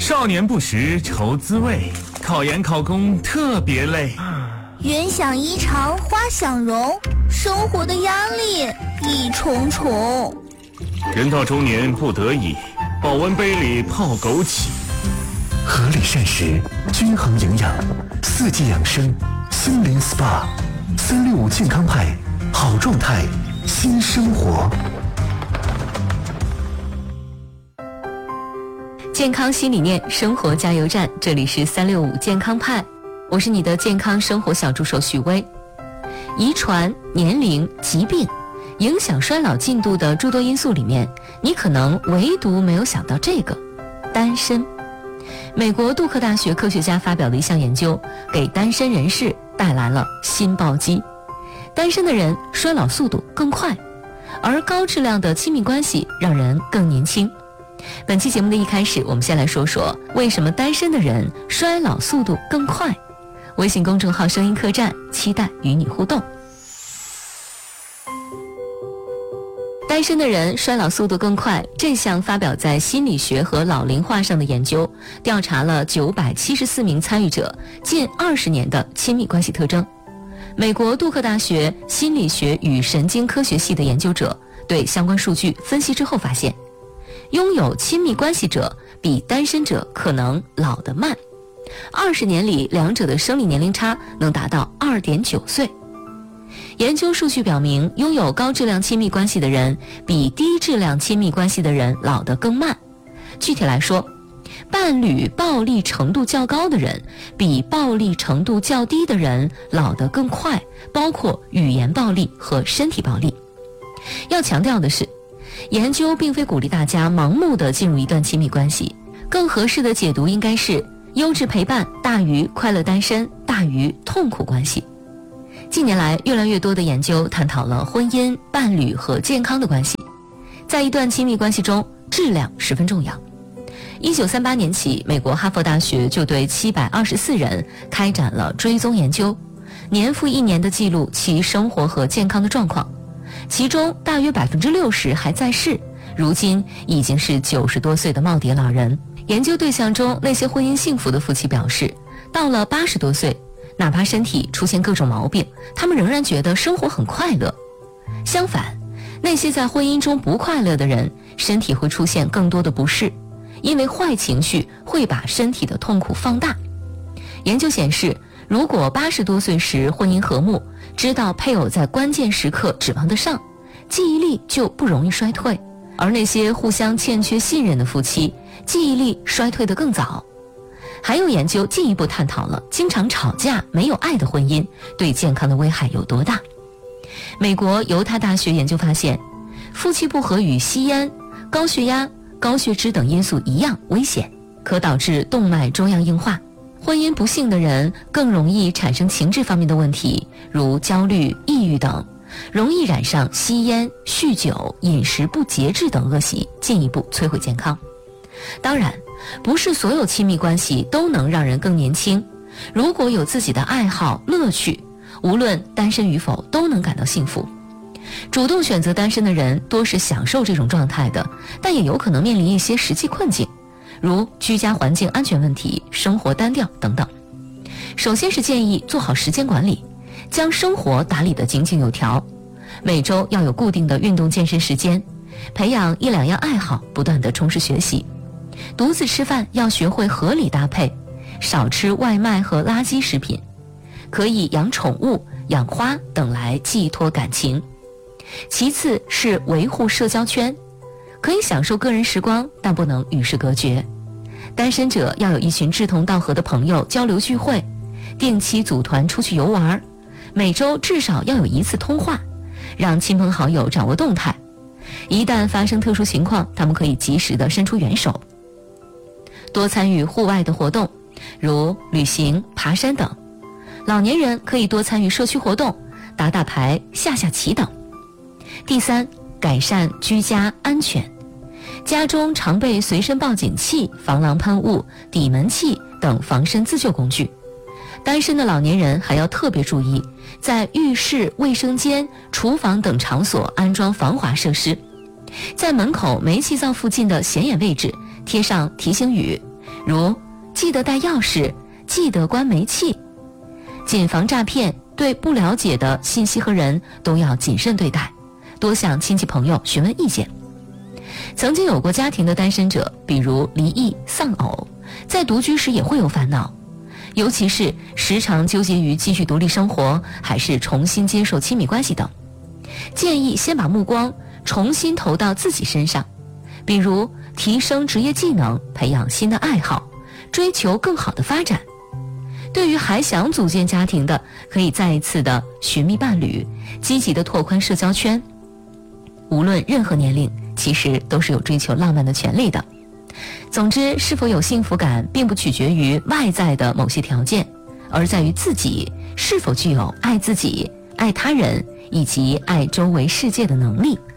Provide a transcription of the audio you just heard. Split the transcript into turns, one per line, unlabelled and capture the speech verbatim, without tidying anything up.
少年不识愁滋味，考研考公特别累。
人想衣裳花想容，生活的压力一重重。
人到中年不得已，保温杯里泡枸杞。
合理膳食，均衡营养，四季养生，森林 S P A， 三六五健康派，好状态，新生活。
健康新理念，生活加油站，这里是三六五健康派，我是你的健康生活小助手许巍。遗传、年龄、疾病影响衰老进度的诸多因素里面，你可能唯独没有想到这个，单身。美国杜克大学科学家发表的一项研究，给单身人士带来了新暴击。单身的人衰老速度更快，而高质量的亲密关系让人更年轻。本期节目的一开始，我们先来说说为什么单身的人衰老速度更快。微信公众号声音客栈，期待与你互动。单身的人衰老速度更快，这项发表在心理学和老龄化上的研究，调查了九百七十四名参与者近二十年的亲密关系特征。美国杜克大学心理学与神经科学系的研究者对相关数据分析之后发现，拥有亲密关系者比单身者可能老得慢，二十年里两者的生理年龄差能达到 二点九岁。研究数据表明，拥有高质量亲密关系的人比低质量亲密关系的人老得更慢。具体来说，伴侣暴力程度较高的人比暴力程度较低的人老得更快，包括语言暴力和身体暴力。要强调的是，研究并非鼓励大家盲目地进入一段亲密关系，更合适的解读应该是优质陪伴大于快乐单身大于痛苦关系。近年来，越来越多的研究探讨了婚姻、伴侣和健康的关系。在一段亲密关系中，质量十分重要。一九三八年起，美国哈佛大学就对七百二十四人开展了追踪研究，年复一年地记录其生活和健康的状况。其中大约 百分之六十 还在世，如今已经是九十多岁的耄耋老人。研究对象中那些婚姻幸福的夫妻表示，到了八十多岁，哪怕身体出现各种毛病，他们仍然觉得生活很快乐。相反，那些在婚姻中不快乐的人，身体会出现更多的不适，因为坏情绪会把身体的痛苦放大。研究显示，如果八十多岁时婚姻和睦，知道配偶在关键时刻指望得上，记忆力就不容易衰退。而那些互相欠缺信任的夫妻，记忆力衰退得更早。还有研究进一步探讨了经常吵架、没有爱的婚姻对健康的危害有多大。美国犹他大学研究发现，夫妻不和与吸烟、高血压、高血脂等因素一样危险，可导致动脉粥样硬化。婚姻不幸的人更容易产生情志方面的问题，如焦虑、抑郁等，容易染上吸烟、酗酒、饮食不节制等恶习，进一步摧毁健康。当然，不是所有亲密关系都能让人更年轻。如果有自己的爱好、乐趣，无论单身与否都能感到幸福。主动选择单身的人多是享受这种状态的，但也有可能面临一些实际困境，如居家环境安全问题、生活单调等等。首先是建议做好时间管理，将生活打理得井井有条。每周要有固定的运动健身时间，培养一两样爱好，不断地充实学习。独自吃饭要学会合理搭配，少吃外卖和垃圾食品。可以养宠物、养花等来寄托感情。其次是维护社交圈，可以享受个人时光，但不能与世隔绝。单身者要有一群志同道合的朋友交流聚会，定期组团出去游玩，每周至少要有一次通话，让亲朋好友掌握动态。一旦发生特殊情况，他们可以及时地伸出援手。多参与户外的活动，如旅行、爬山等。老年人可以多参与社区活动，打打牌、下下棋等。第三，改善居家安全。家中常备随身报警器、防狼喷雾、抵门器等防身自救工具。单身的老年人还要特别注意，在浴室、卫生间、厨房等场所安装防滑设施。在门口煤气灶附近的显眼位置贴上提醒语， 如记得带钥匙，记得关煤气。谨防诈骗，对不了解的信息和人都要谨慎对待，多向亲戚朋友询问意见。曾经有过家庭的单身者，比如离异、丧偶，在独居时也会有烦恼，尤其是时常纠结于继续独立生活还是重新接受亲密关系等。建议先把目光重新投到自己身上，比如提升职业技能，培养新的爱好，追求更好的发展。对于还想组建家庭的，可以再一次的寻觅伴侣，积极的拓宽社交圈。无论任何年龄，其实都是有追求浪漫的权利的。总之，是否有幸福感并不取决于外在的某些条件，而在于自己是否具有爱自己、爱他人以及爱周围世界的能力。